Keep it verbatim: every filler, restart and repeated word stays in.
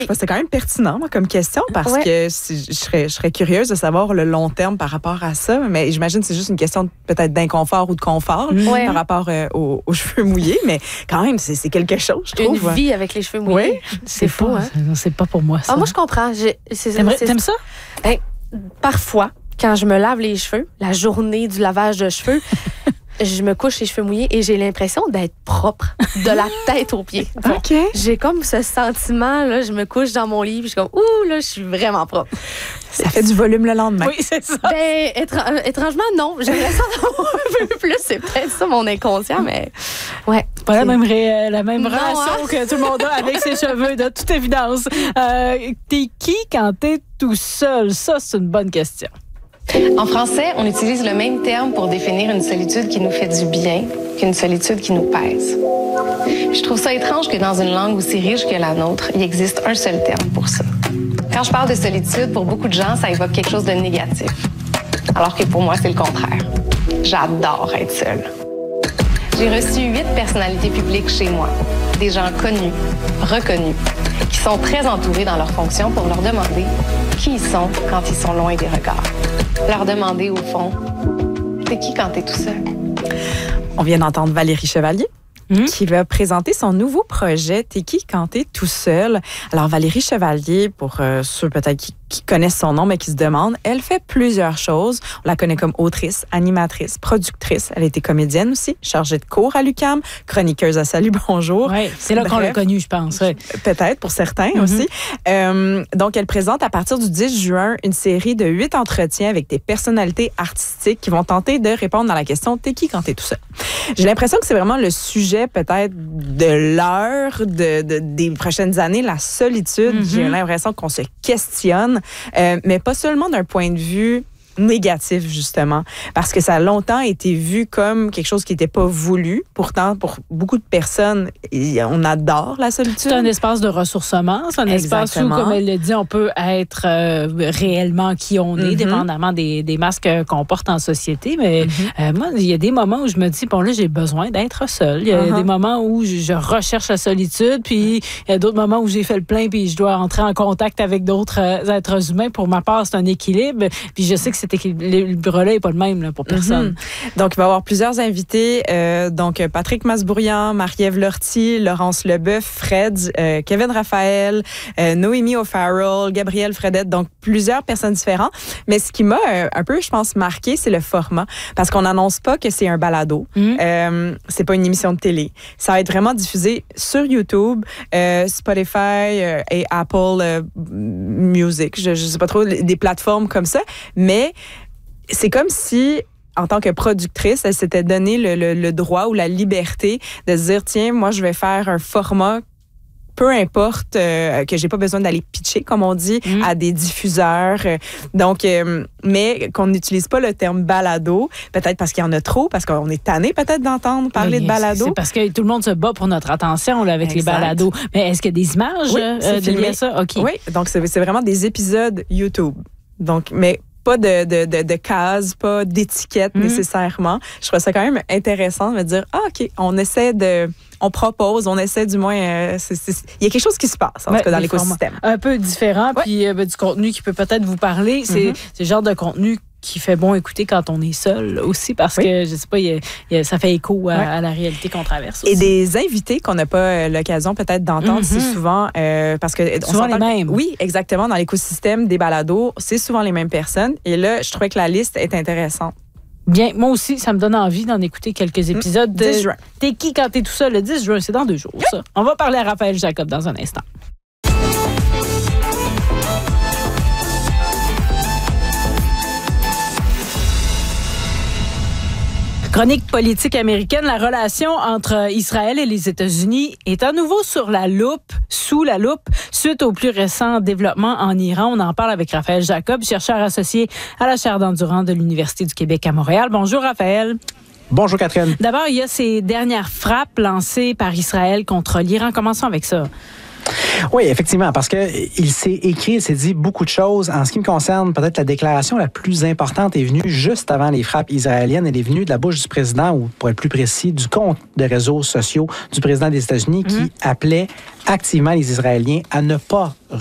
C'est quand même pertinent moi, comme question parce ouais. que si, je, serais, je serais curieuse de savoir le long terme par rapport à ça. Mais j'imagine que c'est juste une question de, peut-être d'inconfort ou de confort ouais. par rapport euh, aux, aux cheveux mouillés. Mais quand même, c'est, c'est quelque chose, je trouve. Une vie avec les cheveux mouillés. Oui. C'est, c'est fou, hein? C'est pas pour moi, ça. Ah, moi, je comprends. J'ai, c'est, T'aimes, c'est, t'aimes ça? Ben, parfois, quand je me lave les cheveux, la journée du lavage de cheveux, je me couche les cheveux mouillés et j'ai l'impression d'être propre de la tête aux pieds. Bon, okay. J'ai comme ce sentiment, là, je me couche dans mon lit et je suis comme, ouh, là, je suis vraiment propre. Ça fait du volume le lendemain. Oui, c'est ça. Ben, étr- étrangement, non. J'aimerais ça en avoir un peu plus. C'est peut-être ça mon inconscient, mais ouais. Pas la même, ré- la même non, relation hein? que tout le monde a avec ses cheveux, de toute évidence. Euh, t'es qui quand t'es tout seul? Ça, c'est une bonne question. En français, on utilise le même terme pour définir une solitude qui nous fait du bien qu'une solitude qui nous pèse. Je trouve ça étrange que dans une langue aussi riche que la nôtre, il existe un seul terme pour ça. Quand je parle de solitude, pour beaucoup de gens, ça évoque quelque chose de négatif. Alors que pour moi, c'est le contraire. J'adore être seule. J'ai reçu huit personnalités publiques chez moi. Des gens connus, reconnus, qui sont très entourés dans leurs fonctions pour leur demander qui ils sont quand ils sont loin des regards. Leur demander, au fond, t'es qui quand t'es tout seul? On vient d'entendre Valérie Chevalier. Mmh. Qui va présenter son nouveau projet « T'es qui quand t'es tout seul ». Alors, Valérie Chevalier, pour euh, ceux peut-être qui, qui connaissent son nom, mais qui se demandent, elle fait plusieurs choses. On la connaît comme autrice, animatrice, productrice. Elle a été comédienne aussi, chargée de cours à l'U Q A M, chroniqueuse à Salut Bonjour. Oui, c'est là Bref, qu'on l'a connue, je pense. Ouais. Peut-être, pour certains mmh. aussi. Euh, donc, elle présente à partir du dix juin une série de huit entretiens avec des personnalités artistiques qui vont tenter de répondre à la question « T'es qui quand t'es tout seul ». J'ai l'impression que c'est vraiment le sujet peut-être de l'heure, de, de, des prochaines années, la solitude. Mm-hmm. J'ai l'impression qu'on se questionne, euh, mais pas seulement d'un point de vue négatif, justement, parce que ça a longtemps été vu comme quelque chose qui n'était pas voulu. Pourtant, pour beaucoup de personnes, on adore la solitude. C'est un espace de ressourcement, c'est un Exactement. espace où, comme elle le dit, on peut être euh, réellement qui on est, mm-hmm. dépendamment des, des masques qu'on porte en société. Mais mm-hmm. euh, moi, il y a des moments où je me dis, bon là, j'ai besoin d'être seule. Il y a uh-huh. des moments où je recherche la solitude, puis il y a d'autres moments où j'ai fait le plein, puis je dois entrer en contact avec d'autres êtres humains. Pour ma part, c'est un équilibre. Puis je sais que cet équilibre-là n'est pas le même là, pour personne. Mm-hmm. Donc, il va y avoir plusieurs invités. Euh, donc, Patrick Masbourian, Marie-Ève Lortie, Laurence Leboeuf, Fred, euh, Kevin Raphaël, euh, Noémie O'Farrell, Gabrielle Fredette. Donc, plusieurs personnes différentes. Mais ce qui m'a euh, un peu, je pense, marqué, c'est le format. Parce qu'on n'annonce pas que c'est un balado. Mm-hmm. Euh, c'est pas une émission de télé. Ça va être vraiment diffusé sur YouTube, euh, Spotify euh, et Apple euh, Music. Je ne sais pas trop, des plateformes comme ça. Mais c'est comme si, en tant que productrice, elle s'était donné le, le, le droit ou la liberté de se dire, tiens, moi, je vais faire un format, peu importe, euh, que j'ai pas besoin d'aller pitcher, comme on dit, mmh. à des diffuseurs. Donc, euh, mais qu'on n'utilise pas le terme balado, peut-être parce qu'il y en a trop, parce qu'on est tanné peut-être d'entendre parler oui, de balado. C'est parce que tout le monde se bat pour notre attention là, avec exact. les balados. Mais est-ce qu'il y a des images oui, euh, de ça? Okay. Oui, donc c'est, c'est vraiment des épisodes YouTube. Donc, mais pas de, de, de, de cases, pas d'étiquette mmh. nécessairement. Je trouve ça quand même intéressant de me dire, ah, OK, on essaie de... On propose, on essaie du moins... Euh, c'est, c'est, il y a quelque chose qui se passe, en ouais, tout cas, dans l'écosystème. Un peu différent, ouais. puis euh, ben, du contenu qui peut peut-être vous parler. C'est, mmh. c'est le genre de contenu qui fait bon écouter quand on est seul aussi, parce oui. que, je sais pas, y a, y a, ça fait écho à, ouais. à la réalité qu'on traverse aussi. Et des invités qu'on n'a pas l'occasion peut-être d'entendre, mm-hmm. c'est souvent... Euh, parce que souvent on les mêmes. Oui, exactement. Dans l'écosystème des balados, c'est souvent les mêmes personnes. Et là, je trouvais que la liste est intéressante. Bien, moi aussi, ça me donne envie d'en écouter quelques épisodes. De... dix juin. T'es qui quand t'es tout seul? Le dix juin, c'est dans deux jours, oui. ça. On va parler à Raphaël Jacob dans un instant. Chronique politique américaine, la relation entre Israël et les États-Unis est à nouveau sur la loupe, sous la loupe, suite au plus récent développement en Iran. On en parle avec Raphaël Jacob, chercheur associé à la chaire d'endurance de l'Université du Québec à Montréal. Bonjour Raphaël. Bonjour Catherine. D'abord, il y a ces dernières frappes lancées par Israël contre l'Iran. Commençons avec ça. Oui, effectivement, parce qu'il s'est écrit, il s'est dit beaucoup de choses. En ce qui me concerne, peut-être la déclaration la plus importante est venue juste avant les frappes israéliennes. Elle est venue de la bouche du président, ou pour être plus précis, du compte de réseaux sociaux du président des États-Unis, mmh. qui appelait activement les Israéliens à ne pas